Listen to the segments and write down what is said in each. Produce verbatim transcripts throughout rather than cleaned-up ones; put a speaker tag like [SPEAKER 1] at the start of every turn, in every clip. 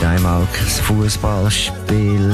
[SPEAKER 1] einmal das Fußballspiel.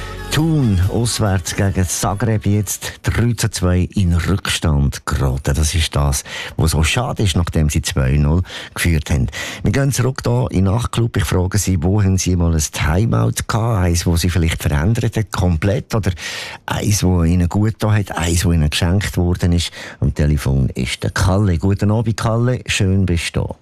[SPEAKER 1] Thun auswärts gegen Zagreb jetzt drei zu zwei in Rückstand geraten. Das ist das, was so schade ist, nachdem sie zwei null geführt haben. Wir gehen zurück hier in den Nachtclub. Ich frage Sie, wo haben Sie mal ein Timeout gehabt? Eins, das Sie vielleicht verändert hat, komplett? Oder eins, das Ihnen gut getan hat? Eins, das Ihnen geschenkt worden ist? Am Telefon ist der Kalle. Guten Abend, Kalle. Schön bist du da.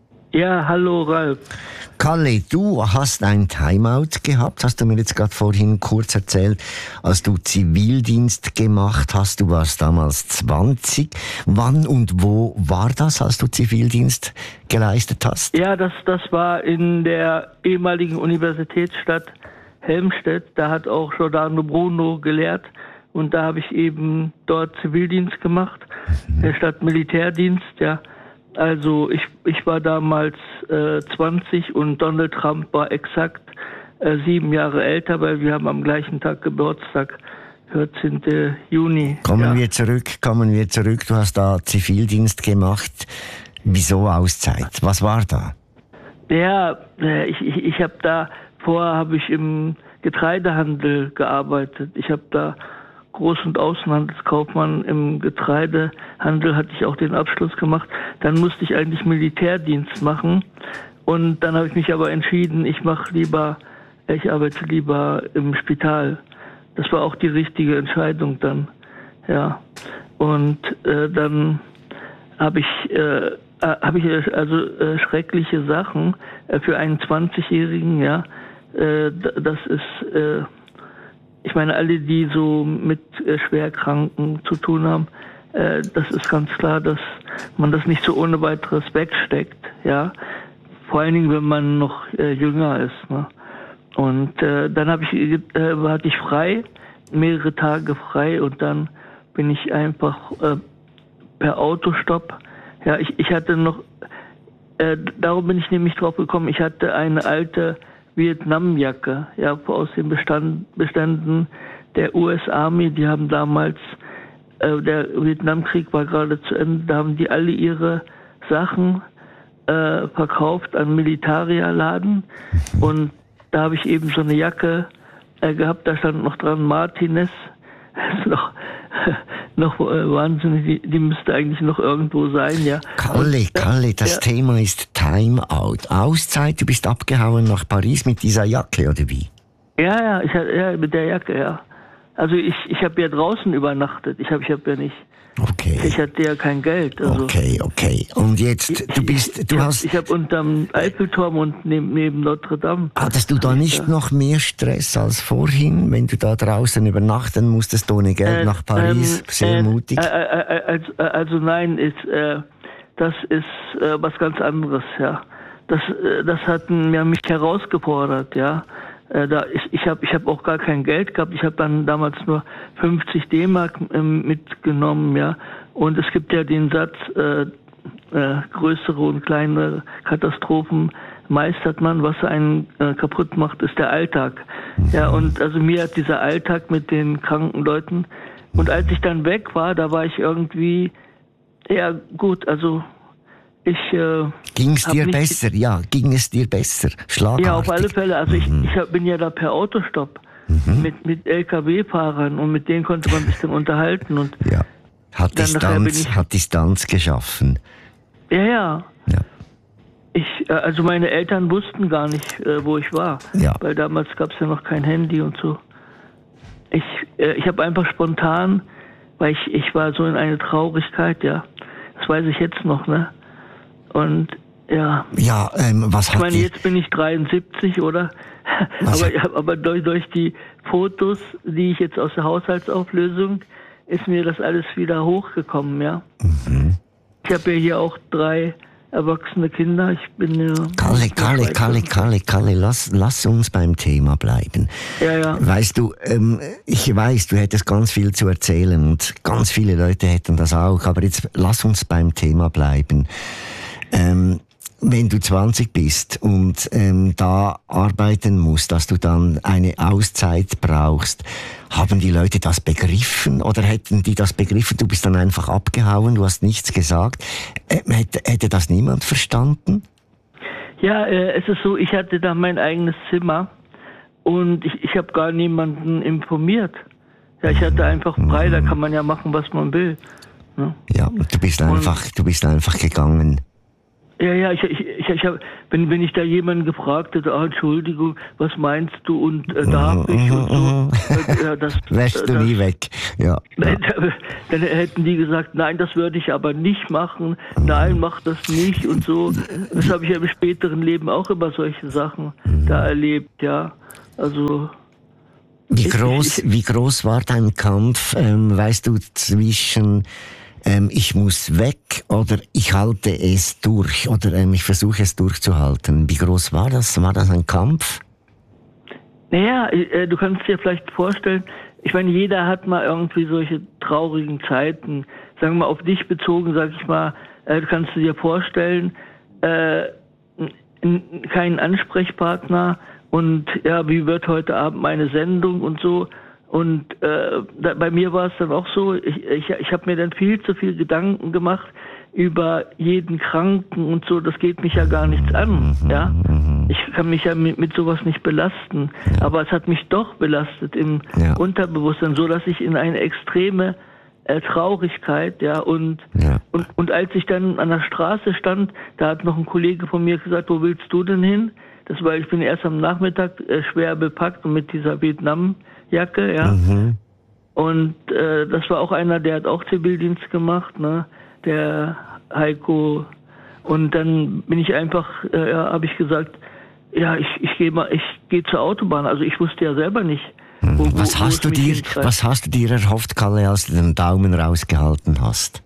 [SPEAKER 2] Ja, hallo Ralf.
[SPEAKER 1] Kalle, du hast ein Timeout gehabt, hast du mir jetzt gerade vorhin kurz erzählt, als du Zivildienst gemacht hast. Du warst damals zwanzig. Wann und wo war das, als du Zivildienst geleistet hast?
[SPEAKER 2] Ja, das, das war in der ehemaligen Universitätsstadt Helmstedt. Da hat auch Giordano Bruno gelehrt und da habe ich eben dort Zivildienst gemacht, mhm. statt Militärdienst, ja. Also ich ich war damals äh, zwanzig und Donald Trump war exakt äh, sieben Jahre älter, weil wir haben am gleichen Tag Geburtstag, vierzehnten Juni.
[SPEAKER 1] Kommen
[SPEAKER 2] ja.
[SPEAKER 1] wir zurück, kommen wir zurück. Du hast da Zivildienst gemacht. Wieso Auszeit? Was war da?
[SPEAKER 2] Ja, äh, ich ich, ich habe da vorher habe ich im Getreidehandel gearbeitet. Ich habe da Groß- und Außenhandelskaufmann im Getreidehandel, hatte ich auch den Abschluss gemacht. Dann musste ich eigentlich Militärdienst machen und dann habe ich mich aber entschieden, ich mache lieber, ich arbeite lieber im Spital. Das war auch die richtige Entscheidung dann, ja. Und äh, dann habe ich äh, habe ich also äh, schreckliche Sachen äh, für einen zwanzigjährigen, ja. Äh, das ist äh, Ich meine, alle, die so mit äh, Schwerkranken zu tun haben, äh, das ist ganz klar, dass man das nicht so ohne weiteres wegsteckt, ja. Vor allen Dingen, wenn man noch äh, jünger ist, ne? Und äh, dann habe ich äh, hatte ich frei, mehrere Tage frei, und dann bin ich einfach äh, per Autostopp. Ja, ich ich hatte noch, äh, darum bin ich nämlich drauf gekommen. Ich hatte eine alte Vietnamjacke, ja, aus den Bestand, Beständen der U S Army. Die haben damals, äh, der Vietnamkrieg war gerade zu Ende, da haben die alle ihre Sachen äh, verkauft an Militaria-Laden. Und da habe ich eben so eine Jacke äh, gehabt, da stand noch dran Martinez. Das ist noch, noch äh, wahnsinnig, die, die müsste eigentlich noch irgendwo sein, ja.
[SPEAKER 1] Kalle, Kalle, das ja. Thema ist Timeout. Auszeit, du bist abgehauen nach Paris mit dieser Jacke, oder wie?
[SPEAKER 2] Ja, ja, ich, ja mit der Jacke, ja. Also ich, ich habe ja draußen übernachtet, ich habe ich hab ja nicht...
[SPEAKER 1] Okay.
[SPEAKER 2] Ich hatte ja kein Geld. Also
[SPEAKER 1] okay, okay. Und jetzt, du bist, du
[SPEAKER 2] ich
[SPEAKER 1] hast...
[SPEAKER 2] Hab, ich habe unterm Eiffelturm und neben, neben Notre Dame...
[SPEAKER 1] Hattest du da nicht da. noch mehr Stress als vorhin, wenn du da draußen übernachten musstest, ohne Geld
[SPEAKER 2] äh,
[SPEAKER 1] nach Paris?
[SPEAKER 2] Ähm,
[SPEAKER 1] Sehr
[SPEAKER 2] äh,
[SPEAKER 1] mutig.
[SPEAKER 2] Äh, äh, also, also nein, ist, äh, das ist äh, was ganz anderes, ja. Das, äh, das hat mir mich herausgefordert, ja. Äh, da ich ich habe ich hab auch gar kein Geld gehabt. Ich habe dann damals nur fünfzig D-Mark ähm, mitgenommen, ja. Und es gibt ja den Satz, äh, äh, größere und kleine Katastrophen meistert man, was einen äh, kaputt macht, ist der Alltag. Mhm. Ja, und also mir hat dieser Alltag mit den kranken Leuten, und als ich dann weg war, da war ich irgendwie, ja gut, also ich äh,
[SPEAKER 1] ging es dir besser? Ja, ging es dir besser? Schlagartig?
[SPEAKER 2] Ja, auf alle Fälle. Also ich,
[SPEAKER 1] mhm.
[SPEAKER 2] ich bin ja da per Autostopp mhm. mit mit L K W-Fahrern, und mit denen konnte man sich dann unterhalten, und
[SPEAKER 1] ja, hat Distanz, ich, hat Distanz geschaffen.
[SPEAKER 2] Ja, ja.
[SPEAKER 1] ja.
[SPEAKER 2] Ich, also meine Eltern wussten gar nicht, äh, wo ich war,
[SPEAKER 1] ja.
[SPEAKER 2] weil damals gab es ja noch kein Handy und so. Ich äh, ich habe einfach spontan, weil ich ich war so in eine Traurigkeit, ja. Das weiß ich jetzt noch, ne? Und ja.
[SPEAKER 1] Ja, ähm, was
[SPEAKER 2] ich
[SPEAKER 1] hat
[SPEAKER 2] meine, jetzt bin ich dreiundsiebzig, oder? aber aber durch, durch die Fotos, die ich jetzt aus der Haushaltsauflösung, ist mir das alles wieder hochgekommen, ja.
[SPEAKER 1] Mhm.
[SPEAKER 2] Ich habe ja hier auch drei erwachsene Kinder. Ich bin ja...
[SPEAKER 1] Kalle, Kalle, Kalle, Kalle, Kalle, lass, lass uns beim Thema bleiben.
[SPEAKER 2] Ja, ja.
[SPEAKER 1] Weißt du, ähm, ich weiß, du hättest ganz viel zu erzählen und ganz viele Leute hätten das auch, aber jetzt lass uns beim Thema bleiben. Ähm, wenn du zwanzig bist und ähm, da arbeiten musst, dass du dann eine Auszeit brauchst, haben die Leute das begriffen oder hätten die das begriffen? Du bist dann einfach abgehauen, du hast nichts gesagt. Äh, hätte, hätte das niemand verstanden?
[SPEAKER 2] Ja, äh, es ist so, ich hatte da mein eigenes Zimmer und ich, ich habe gar niemanden informiert. Ja, ich hatte einfach frei, da kann man ja machen, was man will. Ne?
[SPEAKER 1] Ja, du bist einfach, und, du bist einfach gegangen.
[SPEAKER 2] Ja, ja, ich, ich, ich, ich hab, wenn, wenn ich da jemanden gefragt hätte, ah, Entschuldigung, was meinst du und äh, da hab ich und so. Äh, ja, das,
[SPEAKER 1] Lässt
[SPEAKER 2] äh,
[SPEAKER 1] du
[SPEAKER 2] das,
[SPEAKER 1] nie weg. Ja, ja.
[SPEAKER 2] Dann hätten die gesagt, nein, das würde ich aber nicht machen, nein, mach das nicht und so. Das habe ich ja im späteren Leben auch immer solche Sachen mhm. da erlebt, ja. Also...
[SPEAKER 1] Wie groß, ich, ich, wie groß war dein Kampf, ähm, weißt du, zwischen ähm, ich muss weg oder ich halte es durch oder ähm, ich versuche es durchzuhalten? Wie groß war das? War das ein Kampf?
[SPEAKER 2] Naja, äh, du kannst dir vielleicht vorstellen, ich meine, jeder hat mal irgendwie solche traurigen Zeiten. Sagen wir mal, auf dich bezogen, sag ich mal, äh, du kannst dir vorstellen, äh, keinen Ansprechpartner und ja, wie wird heute Abend meine Sendung und so. Und äh, da, bei mir war es dann auch so, ich, ich, ich habe mir dann viel zu viel Gedanken gemacht über jeden Kranken und so, das geht mich ja gar nichts an, ja. Ich kann mich ja mit, mit sowas nicht belasten, aber es hat mich doch belastet im ja. Unterbewusstsein, so dass ich in eine extreme äh, Traurigkeit, ja, und,
[SPEAKER 1] ja.
[SPEAKER 2] und und als ich dann an der Straße stand, da hat noch ein Kollege von mir gesagt, wo willst du denn hin? Das war, ich bin erst am Nachmittag äh, schwer bepackt und mit dieser Vietnam-Jacke, ja. Mhm. Und äh, das war auch einer, der hat auch Zivildienst gemacht, ne, der Heiko. Und dann bin ich einfach, äh, ja, habe ich gesagt, ja, ich ich gehe mal, ich gehe zur Autobahn. Also ich wusste ja selber nicht. Wo,
[SPEAKER 1] was
[SPEAKER 2] wo,
[SPEAKER 1] hast
[SPEAKER 2] wo
[SPEAKER 1] du dir,
[SPEAKER 2] hintreibt.
[SPEAKER 1] was hast du dir erhofft, Kalle, als du den Daumen rausgehalten hast?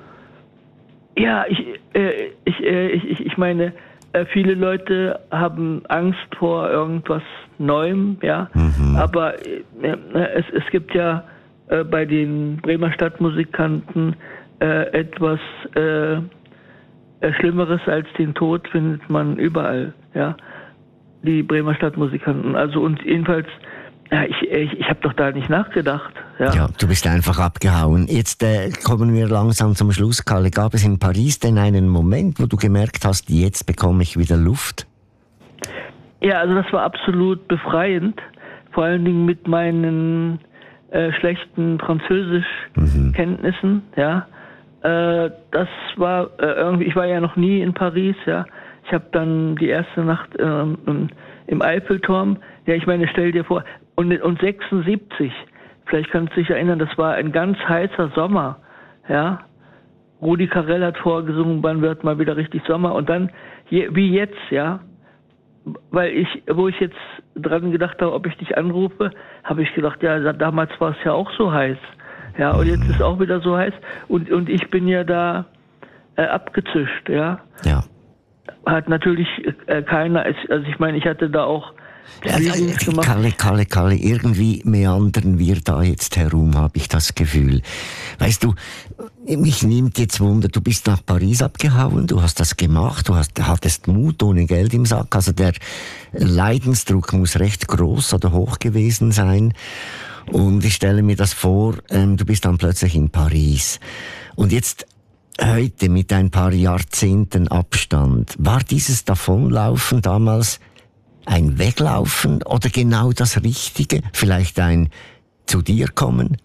[SPEAKER 2] Ja, ich, äh, ich, äh, ich, ich, ich meine, äh, viele Leute haben Angst vor irgendwas Neuem, ja. Mhm. Aber äh, es, es gibt ja äh, bei den Bremer Stadtmusikanten äh, etwas äh, Schlimmeres als den Tod findet man überall, ja. Die Bremer Stadtmusikanten. Also und jedenfalls, ja, ich, ich, ich habe doch da nicht nachgedacht. Ja,
[SPEAKER 1] ja, du bist einfach abgehauen. Jetzt äh, kommen wir langsam zum Schluss, Kalle. Gab es in Paris denn einen Moment, wo du gemerkt hast, jetzt bekomme ich wieder Luft?
[SPEAKER 2] Ja, also das war absolut befreiend. Vor allen Dingen mit meinen äh, schlechten Französischkenntnissen, mhm. ja. Äh, das war äh, irgendwie, ich war ja noch nie in Paris, ja. Ich habe dann die erste Nacht ähm, im Eiffelturm, ja, ich meine, stell dir vor, und, und sechsundsiebzig, vielleicht kannst du dich erinnern, das war ein ganz heißer Sommer, ja. Rudi Carrell hat vorgesungen, wann wird mal wieder richtig Sommer, und dann, je, wie jetzt, ja, weil ich, wo ich jetzt dran gedacht habe, ob ich dich anrufe, habe ich gedacht, ja, damals war es ja auch so heiß, ja, und jetzt ist es auch wieder so heiß, und, und ich bin ja da äh, abgezischt, ja.
[SPEAKER 1] Ja.
[SPEAKER 2] Hat natürlich äh, keiner, also ich meine, ich hatte da auch
[SPEAKER 1] ja, gemacht. Kalle, Kalle, Kalle, irgendwie meandern wir da jetzt herum, habe ich das Gefühl. Weißt du, mich nimmt jetzt Wunder, du bist nach Paris abgehauen, du hast das gemacht, du hast, hattest Mut ohne Geld im Sack, also der Leidensdruck muss recht groß oder hoch gewesen sein. Und ich stelle mir das vor, ähm, du bist dann plötzlich in Paris. Und jetzt heute mit ein paar Jahrzehnten Abstand, war dieses Davonlaufen damals ein Weglaufen oder genau das Richtige? Vielleicht ein zu dir kommen?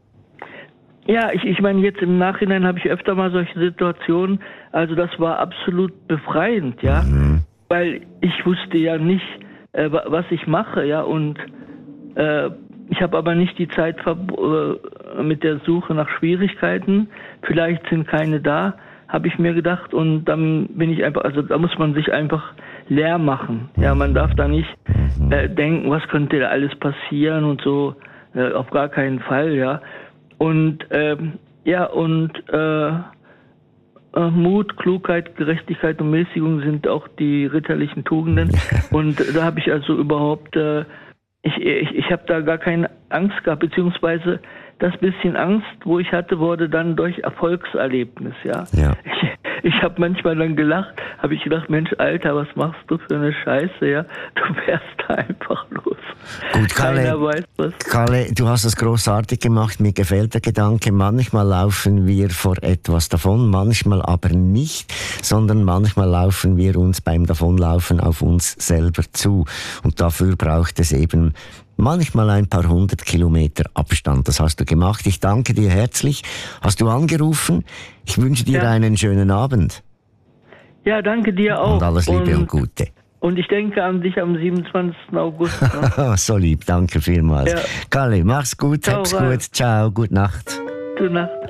[SPEAKER 2] Ja, ich, ich meine, jetzt im Nachhinein habe ich öfter mal solche Situationen, also das war absolut befreiend, ja, mhm. weil ich wusste ja nicht, äh, was ich mache, ja, und äh, ich habe aber nicht die Zeit ver- äh, mit der Suche nach Schwierigkeiten. Vielleicht sind keine da, habe ich mir gedacht. Und dann bin ich einfach, also da muss man sich einfach leer machen. Ja, man darf da nicht äh, denken, was könnte da alles passieren und so. Äh, auf gar keinen Fall, ja. Und ähm, ja, und äh, äh, Mut, Klugheit, Gerechtigkeit und Mäßigung sind auch die ritterlichen Tugenden. Und da habe ich also überhaupt äh, Ich, ich, ich habe da gar keine Angst gehabt, beziehungsweise das bisschen Angst, wo ich hatte, wurde dann durch Erfolgserlebnis, ja.
[SPEAKER 1] ja.
[SPEAKER 2] Ich, ich habe manchmal dann gelacht, habe ich gedacht, Mensch, Alter, was machst du für eine Scheiße, ja? Du fährst da einfach los.
[SPEAKER 1] Gut, Kalle,
[SPEAKER 2] Keiner weiß was.
[SPEAKER 1] Kalle, du hast das großartig gemacht. Mir gefällt der Gedanke. Manchmal laufen wir vor etwas davon, manchmal aber nicht, sondern manchmal laufen wir uns beim Davonlaufen auf uns selber zu. Und dafür braucht es eben manchmal ein paar hundert Kilometer Abstand. Das hast du gemacht. Ich danke dir herzlich. Hast du angerufen? Ich wünsche dir
[SPEAKER 2] Ja.
[SPEAKER 1] einen schönen Abend.
[SPEAKER 2] Ja, danke dir auch.
[SPEAKER 1] Und alles Liebe und,
[SPEAKER 2] und
[SPEAKER 1] Gute.
[SPEAKER 2] Und ich denke an dich am siebenundzwanzigsten August. Ne?
[SPEAKER 1] So lieb, danke vielmals.
[SPEAKER 2] Ja.
[SPEAKER 1] Kalle, mach's gut,
[SPEAKER 2] Ciao,
[SPEAKER 1] hab's
[SPEAKER 2] Ralf.
[SPEAKER 1] gut. Ciao, gute Nacht.
[SPEAKER 2] Gute Nacht.